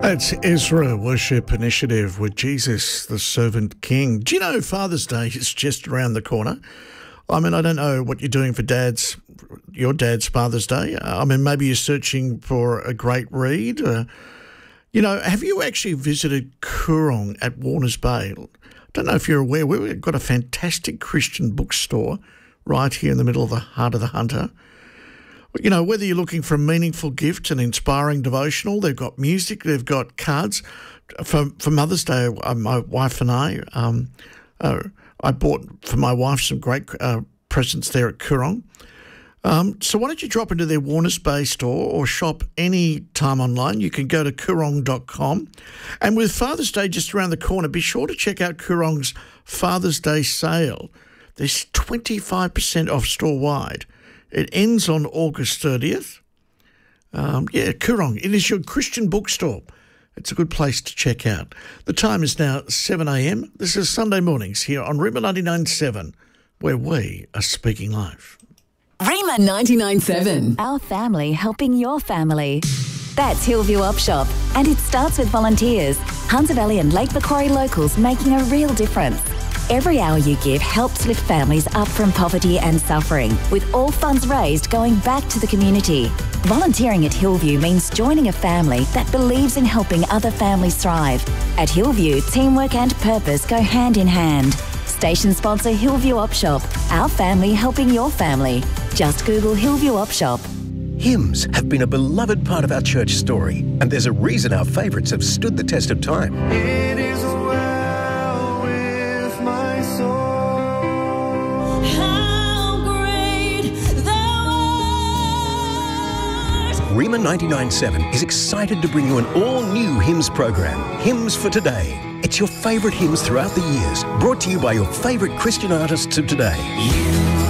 That's Ezra Worship Initiative with Jesus, the Servant King. Do you know Father's Day is just around the corner? I mean, I don't know what you're doing for your dad's Father's Day. I mean, maybe you're searching for a great read. Have you actually visited Coorong at Warners Bay? I don't know if you're aware, we've got a fantastic Christian bookstore right here in the middle of the heart of the Hunter. You know, whether you're looking for a meaningful gift, an inspiring devotional, they've got music, they've got cards. For Mother's Day, my wife and I bought for my wife some great presents there at Coorong. So why don't you drop into their Warners Bay store or shop any time online? You can go to Coorong.com. And with Father's Day just around the corner, be sure to check out Coorong's Father's Day sale. There's 25% off store-wide. It ends on August 30th. Coorong. It is your Christian bookstore. It's a good place to check out. The time is now 7 a.m. This is Sunday mornings here on Rima 99.7, where we are speaking life. Rima 99.7. Our family helping your family. That's Hillview Opshop, and it starts with volunteers. Hunter Valley and Lake Macquarie locals making a real difference. Every hour you give helps lift families up from poverty and suffering, with all funds raised going back to the community. Volunteering at Hillview means joining a family that believes in helping other families thrive. At Hillview, teamwork and purpose go hand in hand. Station sponsor Hillview Opshop, our family helping your family. Just Google Hillview Opshop. Hymns have been a beloved part of our church story, and there's a reason our favourites have stood the test of time. It is well with my soul. How great thou art. Rima 99.7 is excited to bring you an all-new hymns program, Hymns for Today. It's your favourite hymns throughout the years, brought to you by your favourite Christian artists of today.